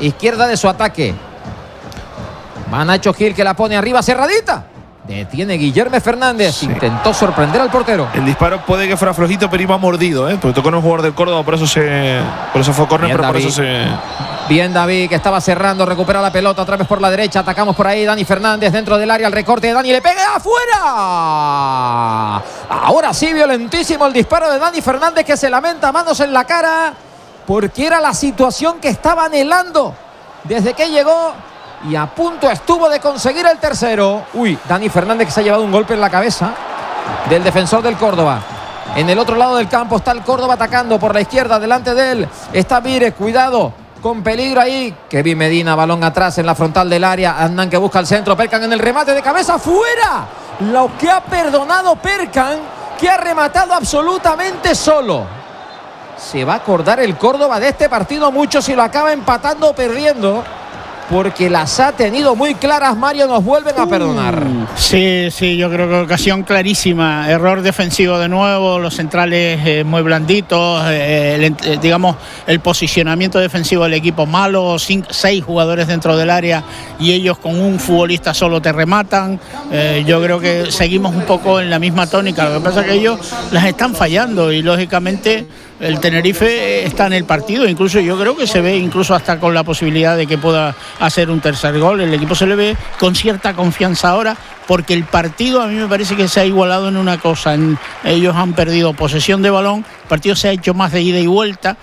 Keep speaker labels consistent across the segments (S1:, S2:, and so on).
S1: izquierda de su ataque. Va Nacho Gil, que la pone arriba, cerradita. Detiene Guillermo Fernández. Sí. Intentó sorprender al portero.
S2: El disparo puede que fuera flojito, pero iba mordido, porque tocó en un jugador del Córdoba, por eso fue córner, pero David. Por eso se...
S1: Bien David, que estaba cerrando, recupera la pelota otra vez por la derecha, atacamos por ahí, Dani Fernández dentro del área, el recorte de Dani, le pega afuera. Ahora sí, violentísimo el disparo de Dani Fernández, que se lamenta, manos en la cara, porque era la situación que estaba anhelando desde que llegó. Y a punto estuvo de conseguir el tercero. Uy, Dani Fernández, que se ha llevado un golpe en la cabeza del defensor del Córdoba. En el otro lado del campo está el Córdoba atacando por la izquierda. Delante de él está Vírez, cuidado, con peligro ahí. Kevin Medina, balón atrás en la frontal del área. Hernán, que busca el centro. Perkan en el remate de cabeza, fuera. Lo que ha perdonado Perkan, que ha rematado absolutamente solo. Se va a acordar el Córdoba de este partido mucho si lo acaba empatando o perdiendo, porque las ha tenido muy claras, Mario, nos vuelven a perdonar.
S3: Sí, yo creo que ocasión clarísima, error defensivo de nuevo, los centrales muy blanditos, digamos, el posicionamiento defensivo del equipo malo, 6 jugadores dentro del área y ellos con un futbolista solo te rematan. Yo creo que seguimos un poco en la misma tónica, lo que pasa es que ellos las están fallando y lógicamente el Tenerife está en el partido, incluso yo creo que se ve incluso hasta con la posibilidad de que pueda hacer un tercer gol. El equipo se le ve con cierta confianza ahora, porque el partido a mí me parece que se ha igualado en una cosa. Ellos han perdido posesión de balón, el partido se ha hecho más de ida y vuelta,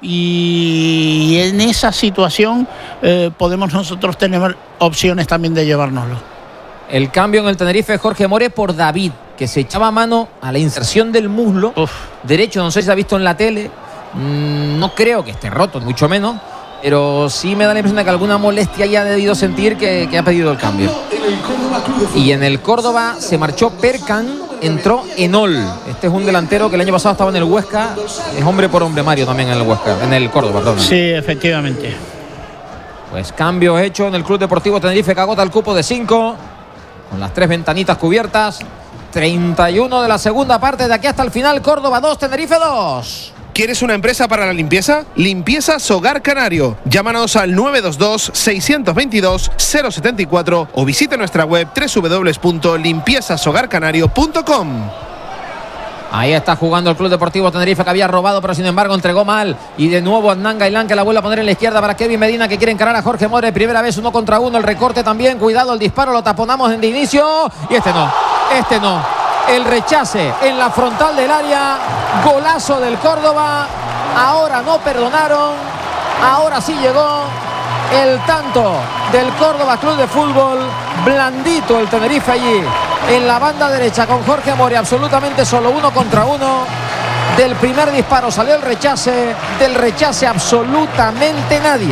S3: y en esa situación podemos nosotros tener opciones también de llevárnoslo.
S1: El cambio en el Tenerife, Jorge More por David, que se echaba mano a la inserción del muslo derecho. No sé si se ha visto en la tele. No creo que esté roto, mucho menos, pero sí me da la impresión de que alguna molestia haya debido sentir que ha pedido el cambio. Y en el Córdoba se marchó Perkan, entró Enol. Este es un delantero que el año pasado estaba en el Huesca. Es hombre por hombre, Mario, también en el Huesca, en el Córdoba, perdón.
S3: Sí, efectivamente.
S1: Pues cambio hecho en el Club Deportivo Tenerife, que agota el cupo de 5, con las 3 ventanitas cubiertas. 31 de la segunda parte, de aquí hasta el final. Córdoba 2, Tenerife 2.
S2: ¿Quieres una empresa para la limpieza? Limpiezas Hogar Canario. Llámanos al 922-622-074 o visita nuestra web www.limpiezashogarcanario.com.
S1: Ahí está jugando el Club Deportivo Tenerife, que había robado, pero sin embargo entregó mal. Y de nuevo Hernán Gailán, que la vuelve a poner en la izquierda para Kevin Medina, que quiere encarar a Jorge More. Primera vez 1 contra 1, el recorte también. Cuidado, el disparo lo taponamos de inicio. Y este no. El rechace en la frontal del área. Golazo del Córdoba. Ahora no perdonaron. Ahora sí llegó el tanto del Córdoba Club de Fútbol. Blandito el Tenerife allí en la banda derecha con Jorge More absolutamente solo, 1 contra 1. Del primer disparo salió el rechace. Del rechace absolutamente nadie.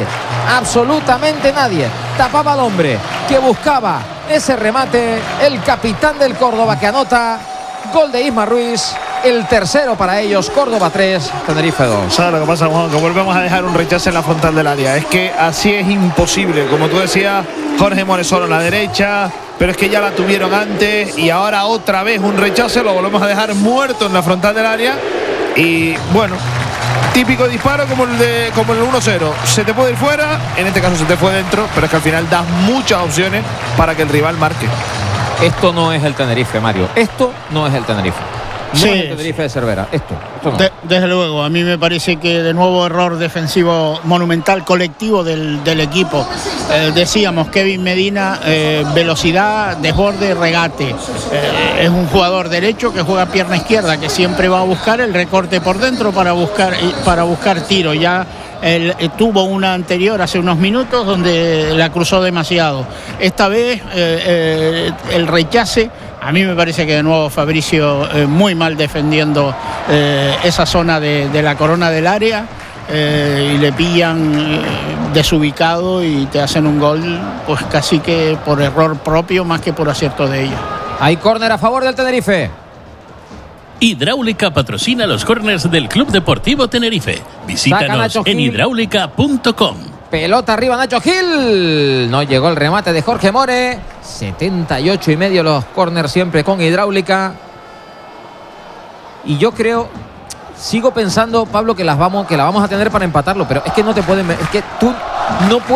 S1: Tapaba al hombre que buscaba ese remate. El capitán del Córdoba, que anota. Gol de Isma Ruiz. El tercero para ellos. Córdoba 3, Tenerife 2.
S2: ¿Sabes lo que pasa, Juan? Que volvemos a dejar un rechace en la frontal del área. Es que así es imposible. Como tú decías, Jorge More solo en la derecha, pero es que ya la tuvieron antes y ahora otra vez un rechace. Lo volvemos a dejar muerto en la frontal del área. Y bueno, típico disparo como el 1-0. Se te puede ir fuera, en este caso se te fue dentro, pero es que al final das muchas opciones para que el rival marque.
S1: Esto no es el Tenerife, Mario. Esto no es el Tenerife. No
S3: Sí,
S1: es el Tenerife de Cervera. Esto no.
S3: Desde luego, a mí me parece que de nuevo error defensivo monumental colectivo del equipo. Decíamos, Kevin Medina, velocidad, desborde, regate. Es un jugador derecho que juega pierna izquierda, que siempre va a buscar el recorte por dentro para buscar tiro. Ya él tuvo una anterior hace unos minutos donde la cruzó demasiado. Esta vez el rechace. A mí me parece que de nuevo Fabricio muy mal defendiendo esa zona de la corona del área, y le pillan desubicado y te hacen un gol pues casi que por error propio más que por acierto de ellos.
S1: Hay córner a favor del Tenerife.
S4: Hidráulica patrocina los córners del Club Deportivo Tenerife. Visítanos en hidráulica.com.
S1: Pelota arriba, Nacho Gil. No llegó el remate de Jorge More. 78,5 los córners siempre con Hidráulica. Y yo creo, sigo pensando, Pablo, que la vamos a tener para empatarlo, pero es que no te pueden, es que tú no puedes